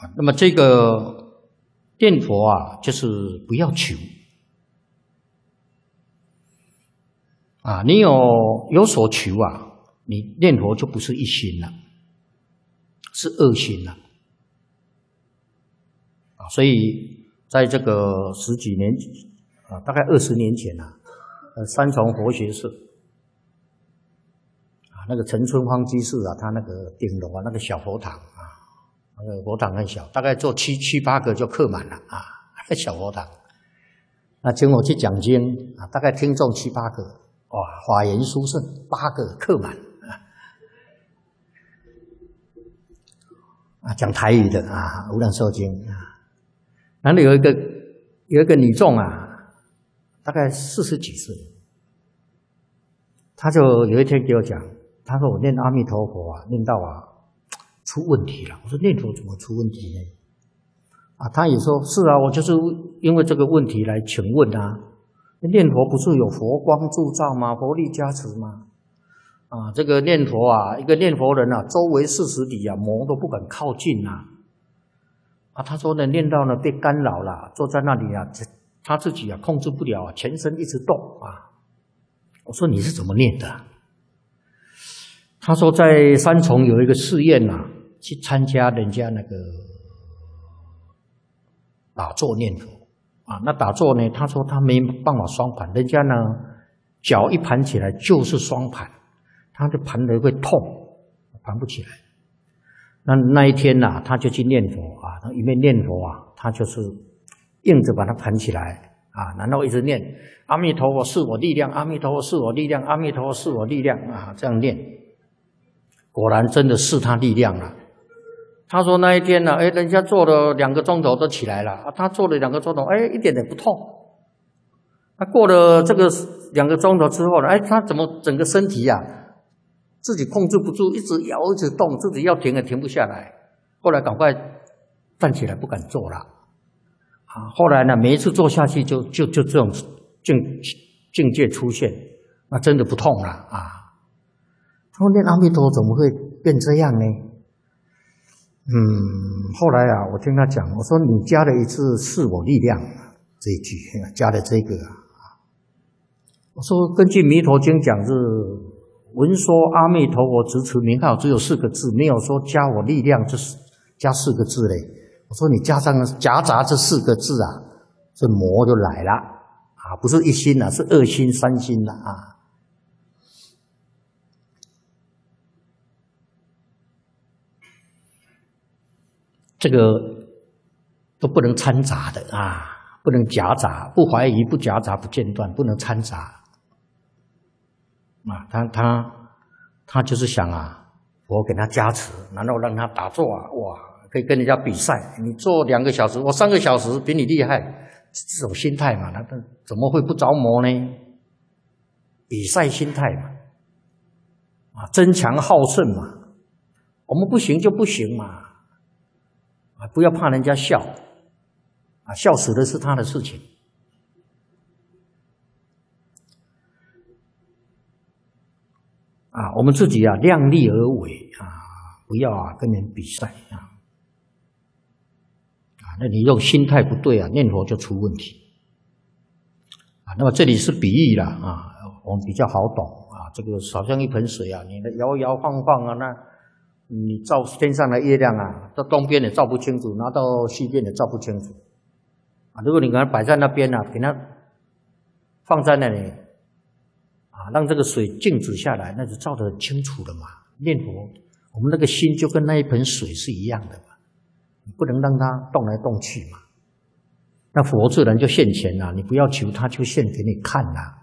那么这个念佛啊，就是不要求啊，你有所求啊，你念佛就不是一心了，是二心了啊。所以在这个十几年啊，大概20年前啊，三重佛学寺啊，那个陈春芳居士啊，他那个顶楼啊，那个小佛堂啊。那个佛堂很小，大概坐七八个就客满了啊，小佛堂。那请我去讲经啊，大概听众7、8个，哇，法言殊胜，8个客满啊，讲台语的啊，无量寿经啊。然后有一个女众啊，大概40几岁，她就有一天给我讲，她说我念阿弥陀佛啊，念到啊。出问题了，我说念佛怎么出问题呢？啊，他也说是啊，我就是因为这个问题来请问啊。念佛不是有佛光助照吗？佛力加持吗？啊，这个念佛啊，一个念佛人啊，周围40里啊，魔都不敢靠近啊。啊，他说呢，念到呢被干扰了，坐在那里啊，他自己啊控制不了啊，全身一直动啊。我说你是怎么念的？他说在三重有一个寺院啊，去参加人家那个打坐念佛啊。那打坐呢，他说他没办法双盘，人家呢脚一盘起来就是双盘，他就盘得会痛，盘不起来。那一天啊，他就去念佛啊，一面念佛啊，他就是硬着把它盘起来啊，然后一直念阿弥陀佛是我力量，阿弥陀佛是我力量，阿弥陀佛是我力量啊，这样念。果然真的是他力量了。他说那一天呢，人家做了2个钟头都起来了，他做了2个钟头，一点也不痛。他过了这个2个钟头之后呢，他怎么整个身体啊，自己控制不住，一直摇一直动，自己要停也停不下来。后来赶快站起来，不敢做了。啊，后来呢，每一次坐下去就这种境界出现，那真的不痛了啊。他说念阿弥陀佛怎么会变这样呢？后来啊，我听他讲，我说你加了一次是我力量这一句，加了这个啊。我说根据《弥陀经》讲是闻说阿弥陀佛直持名号，只有4个字，没有说加我力量，就是加4个字嘞。我说你加杂这4个字啊，这魔就来了啊，不是一心啊，是2心、3心了啊。这个都不能掺杂的啊，不能夹杂，不怀疑，不夹杂，不间断，不能掺杂啊。他就是想啊，我给他加持，然后让他打坐啊，哇，可以跟人家比赛，你做2个小时，我3个小时比你厉害，这种心态嘛，那怎么会不着魔呢？比赛心态嘛，啊，争强好胜嘛，我们不行就不行嘛。不要怕人家笑，啊，笑死的是他的事情。啊，我们自己啊量力而为啊，不要啊跟人比赛啊。那你用心态不对啊，念佛就出问题。啊，那么这里是比喻啦啊，我们比较好懂啊。这个好像一盆水啊，你的摇摇晃晃啊，那你照天上的月亮啊，到东边也照不清楚，拿到西边也照不清楚啊。如果你给它摆在那边啊，给它放在那里啊，让这个水静止下来，那就照得很清楚的嘛。念佛，我们那个心就跟那一盆水是一样的嘛，你不能让它动来动去嘛。那佛自然就现前了，你不要求他就现给你看了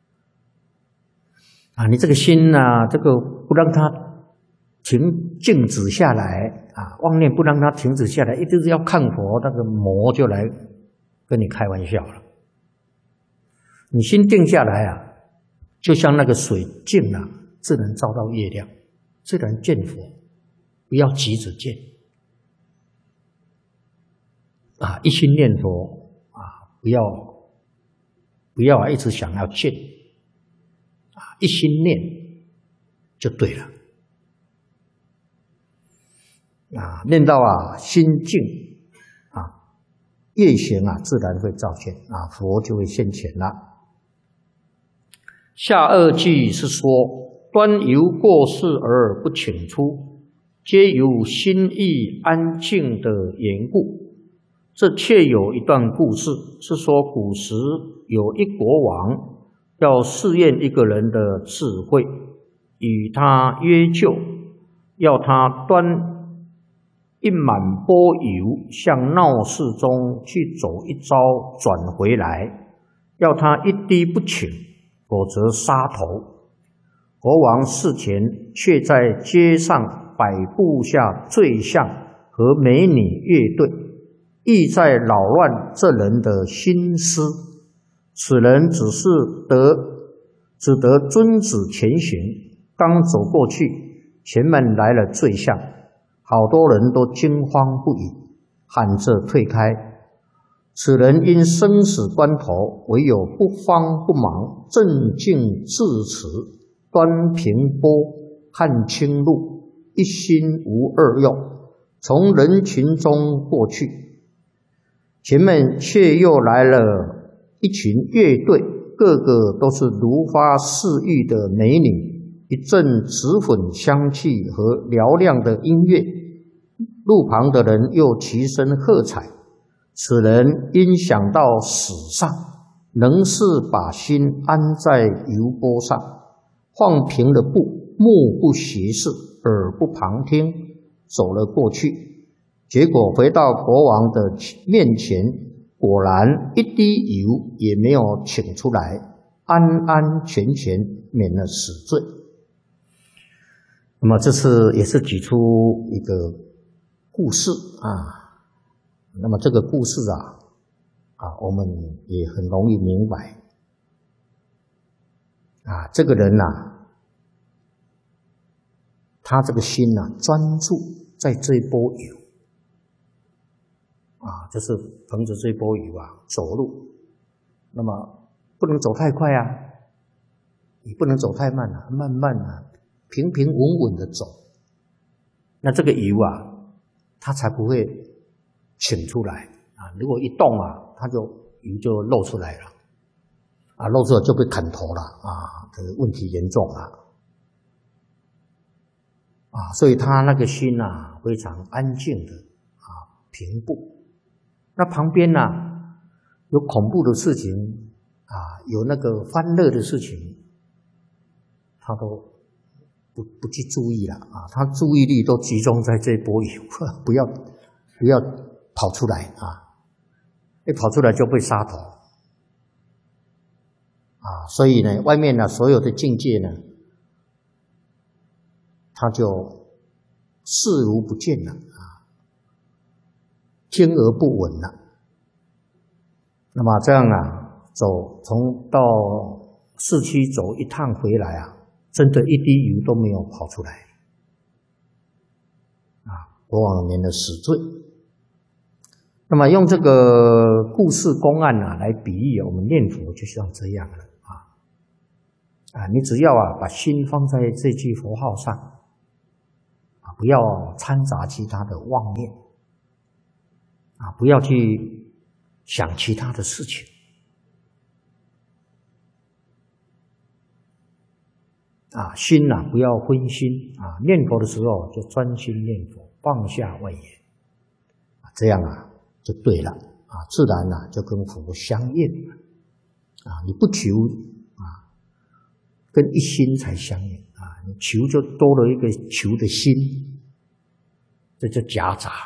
啊。你这个心啊，这个不让它静止下来啊，妄念不让它停止下来，一直是要看佛，那个魔就来跟你开玩笑了。你心定下来啊，就像那个水静了，自然照到月亮，自然见佛。不要急着见啊，一心念佛啊，不要啊一直想要见啊，一心念就对了。 啊，念到啊心静啊，业行啊自然会照现啊，佛就会现前了。下二句是说，端由过世而不请出，皆由心意安静的缘故。这确有一段故事，是说古时有一国王要试验一个人的智慧，与他约就，要他端一满钵油向闹市中去走一遭，转回来，要他一滴不请，否则杀头。国王事前却在街上摆布下醉象和美女乐队，意在扰乱这人的心思。此人只得遵旨前行，刚走过去，前面来了醉象，好多人都惊慌不已，喊着退开。此人因生死关头，唯有不慌不忙，镇静自持，端平钵，看清路，一心无二用，从人群中过去。前面却又来了一群乐队，个个都是如花似玉的美女，一阵脂粉香气和嘹亮的音乐，路旁的人又齐声喝彩。此人因想到死上，仍是把心安在油钵上，放平了步，目不斜视，耳不旁听，走了过去。结果回到国王的面前，果然一滴油也没有请出来，安安全全免了死罪。那么这次也是举出一个故事啊。那么这个故事我们也很容易明白啊，这个人他这个心专注在这一钵油就是捧着这一钵油走路，那么不能走太快也不能走太慢慢慢平平稳稳的走，那这个油它才不会请出来如果一动它就油就露出来了露出来就被砍头了这个问题严重了所以他那个心非常安静的平步。那旁边有恐怖的事情有那个欢乐的事情，他都不去注意了他注意力都集中在这波油，不要跑出来一跑出来就被杀头所以呢，外面所有的境界呢，他就视如不见了听而不闻了。那么这样从到市区走一趟回来真的一滴油都没有跑出来国王免了死罪。那么用这个故事公案来比喻我们念佛就像这样了你只要把心放在这句佛号上不要掺杂其他的妄念不要去想其他的事情心不要分心念佛的时候就专心念佛，放下外缘这样就对了自然就跟佛相应你不求跟一心才相应你求就多了一个求的心，这就夹杂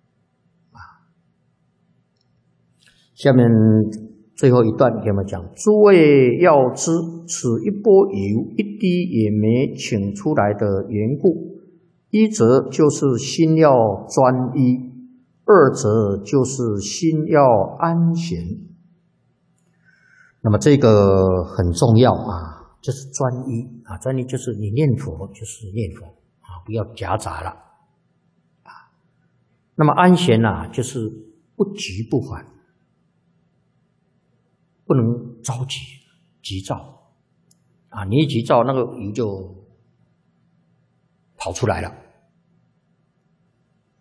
下面最后一段给我们讲，诸位要知此一钵油一滴也没请出来的缘故，一则就是心要专一，二则就是心要安闲。那么这个很重要就是专一专一就是你念佛就是念佛不要夹杂了那么安闲就是不急不缓，不能着急急躁你一急躁那个油就跑出来了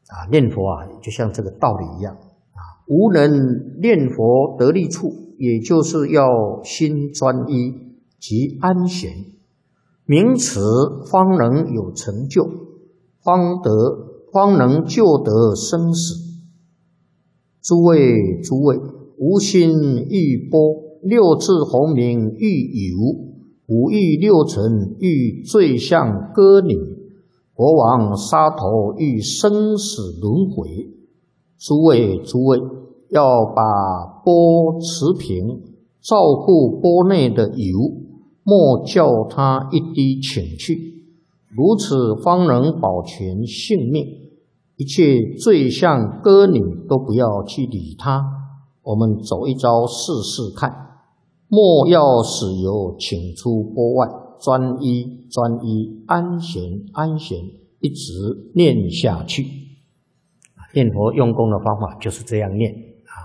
念佛就像这个道理一样无人念佛得力处，也就是要心专一及安闲，名此方能有成就，方能救得生死。诸位，无心欲波，六字洪名欲有，五欲六尘欲坠向歌女，国王杀头欲生死轮回。诸位，要把钵持平，照顾钵内的油，莫叫它一滴请去，如此方能保全性命。一切坠向歌女都不要去理它，我们走一遭试试看。莫要使油请出钵外，专一，安闲，一直念下去。念佛用功的方法就是这样念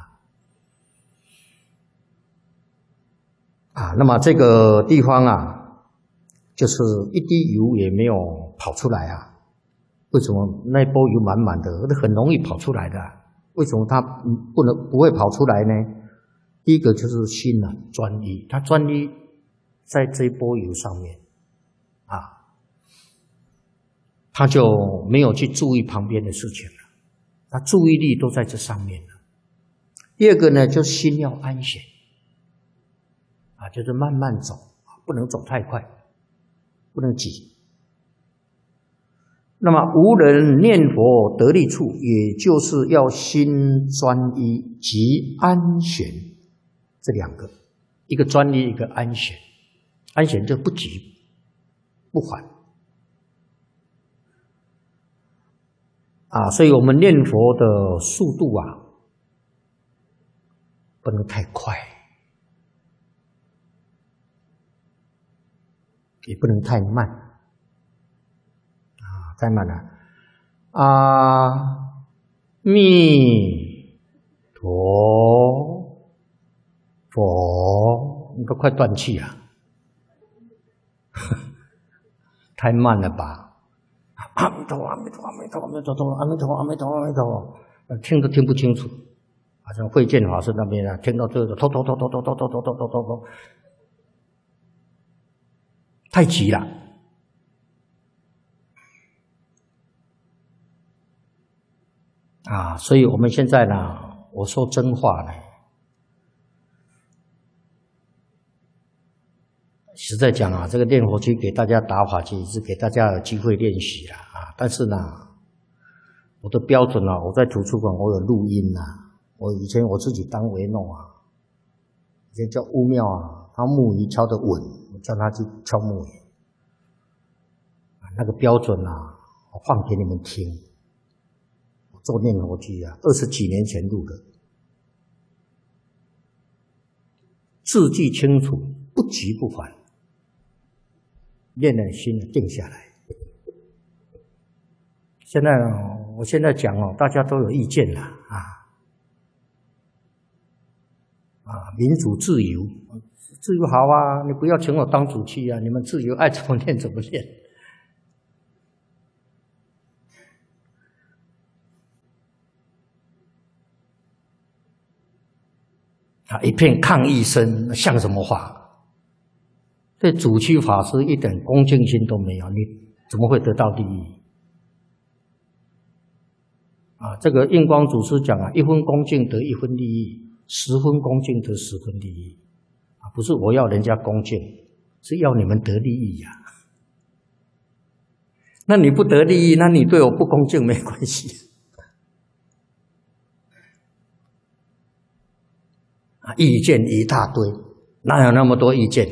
那么这个地方就是一滴油也没有跑出来为什么？那钵油满满的，很容易跑出来的为什么它不会跑出来呢？第一个就是心专一，它专一在这钵油上面他就没有去注意旁边的事情了，他注意力都在这上面了。第二个呢，就是心要安闲就是慢慢走不能走太快，不能急。那么无人念佛得力处，也就是要心专一及安闲，这两个，一个专一，一个安闲。安闲就不急不缓所以我们念佛的速度不能太快，也不能太慢太慢了阿弥陀佛，你都快断气了太慢了吧？阿弥陀佛，阿弥陀佛，阿弥陀佛，阿弥陀佛，阿弥陀佛，阿弥陀佛，阿弥陀佛，听都听不清楚。好像慧见法师那边听到这个头，太急了所以我们现在呢，我说真话呢，实在讲这个念佛区给大家打法其实是给大家有机会练习了但是呢，我的标准我在图书馆我有录音我以前我自己当维诺以前叫乌庙他木鱼敲得稳，我叫他去敲木鱼那个标准我放给你们听。我做念佛机20几年前录的，字句清楚，不急不缓，练了心定下来。我现在讲大家都有意见了民主自由，自由好你不要请我当主席你们自由爱怎么练怎么练。一片抗议声，像什么话？对主区法师一点恭敬心都没有，你怎么会得到利益？这个印光祖师讲1分恭敬得1分利益，10分恭敬得10分利益不是我要人家恭敬，是要你们得利益那你不得利益，那你对我不恭敬没关系意见一大堆，哪有那么多意见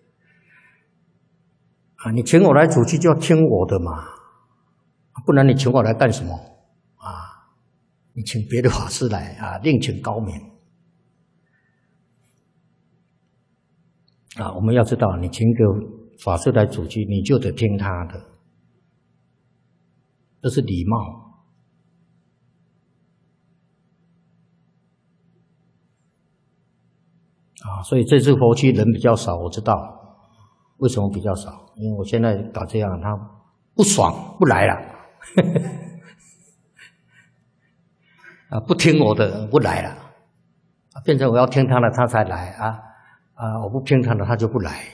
你请我来主持就要听我的嘛，不然你请我来干什么你请别的法师来另请高明我们要知道，你请一个法师来主持，你就得听他的，这是礼貌所以这次佛区人比较少，我知道为什么比较少，因为我现在搞这样，他不爽不来了不听我的不来了，变成我要听他的他才来我不听他的他就不来。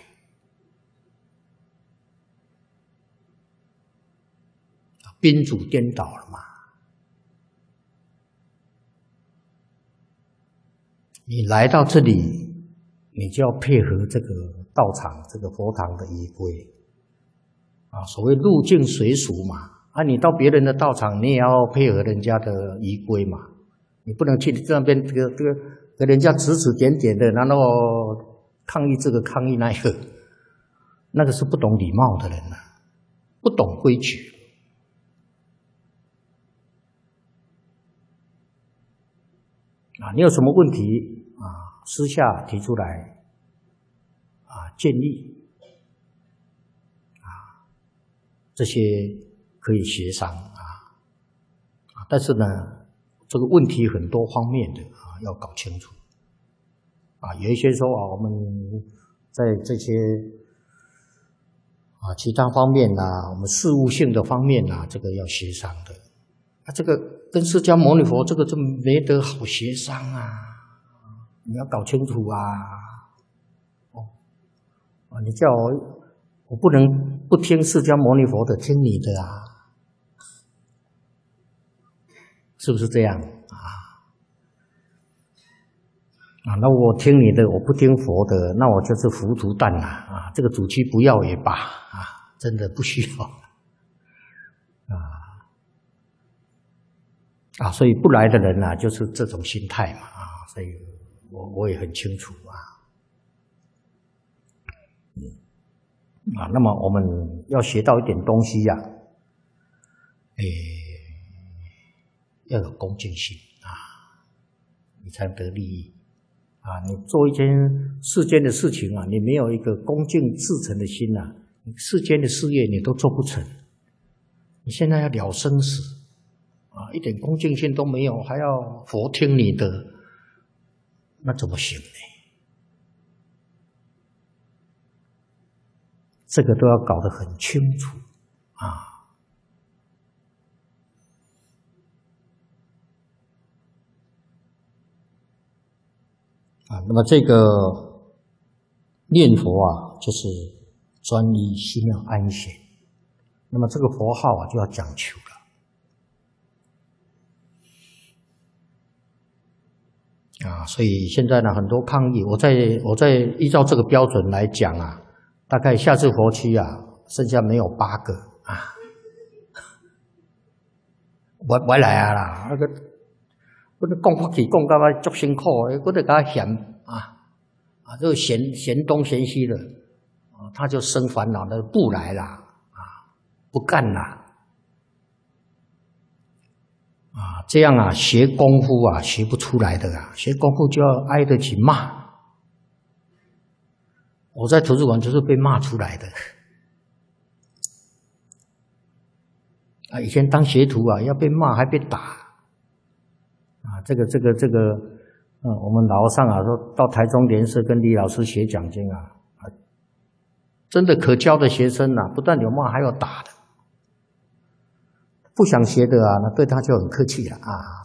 宾主颠倒了嘛。你来到这里，你就要配合这个道场、这个佛堂的仪规所谓入境随俗嘛。你到别人的道场，你也要配合人家的仪规嘛。你不能去这边这个跟人家指指点点的，然后抗议这个抗议那个，那个是不懂礼貌的人不懂规矩。你有什么问题私下提出来建议这些可以协商但是呢，这个问题很多方面的要搞清楚有一些说我们在这些其他方面我们事务性的方面这个要协商的这个跟释迦牟尼佛这个就没得好协商你要搞清楚你叫我不能不听释迦牟尼佛的，听你的是不是这样那我听你的，我不听佛的，那我就是糊涂蛋这个主题不要也罢真的不需要所以不来的人就是这种心态嘛所以我也很清楚那么我们要学到一点东西要有恭敬心你才得利益你做一件世间的事情你没有一个恭敬至诚的心你世间的事业你都做不成。你现在要了生死一点恭敬心都没有，还要佛听你的，那怎么行呢？这个都要搞得很清楚那么这个念佛就是专一，心要安闲。那么这个佛号就要讲求了所以现在呢很多抗议，我在依照这个标准来讲大概下次佛期剩下没有8个我来啦，那个我讲法起讲到足辛苦的，我得给他嫌就嫌东嫌西的他就生烦恼的不来啦不干啦这样学功夫学不出来的学功夫就要挨得起骂。我在图书馆就是被骂出来的以前当学徒要被骂还被打这个我们老和尚说到台中莲社跟李老师学讲经真的可教的学生不但有骂还有打的。不想学的那对他就很客气了